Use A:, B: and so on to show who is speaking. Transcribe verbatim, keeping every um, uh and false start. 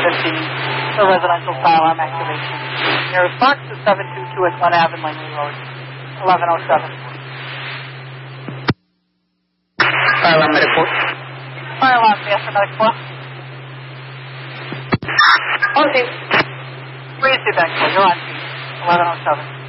A: fifty for residential fire alarm activation. Nearest box is seven two two at Glen Ave and Langley Road, eleven oh seven.
B: Fire alarm medic four.
A: Fire alarm, yes, medic four.
B: On scene.
A: Where is the medic four? You're on scene, eleven oh seven.